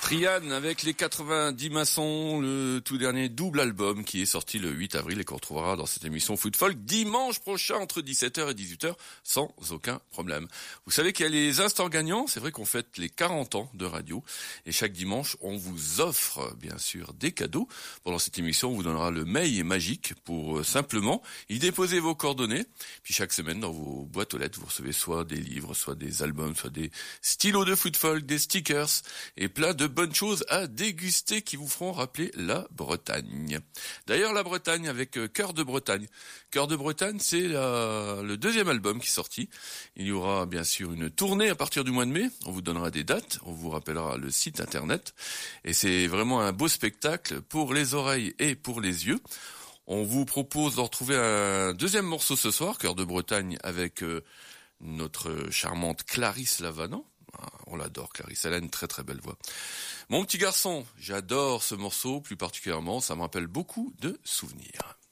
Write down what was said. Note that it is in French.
Trian avec les 90 maçons, le tout dernier double album qui est sorti le 8 avril et qu'on retrouvera dans cette émission Foot Folk dimanche prochain entre 17h et 18h sans aucun problème. Vous savez qu'il y a les instants gagnants, c'est vrai qu'on fête les 40 ans de radio et chaque dimanche on vous offre bien sûr des cadeaux. Pendant cette émission on vous donnera le mail magique pour simplement y déposer vos coordonnées. Puis chaque semaine dans vos boîtes aux lettres vous recevez soit des livres, soit des albums, soit des stylos de Foot Folk, des stickers et plein de bonnes choses à déguster qui vous feront rappeler la Bretagne. D'ailleurs, la Bretagne avec Cœur de Bretagne. Cœur de Bretagne, c'est le deuxième album qui est sorti. Il y aura bien sûr une tournée à partir du mois de mai. On vous donnera des dates, on vous rappellera le site internet. Et c'est vraiment un beau spectacle pour les oreilles et pour les yeux. On vous propose de retrouver un deuxième morceau ce soir, Cœur de Bretagne, avec notre charmante Clarisse Lavanant. On l'adore, Clarisse, elle a une très très belle voix. Mon petit garçon, j'adore ce morceau, plus particulièrement, ça me rappelle beaucoup de souvenirs.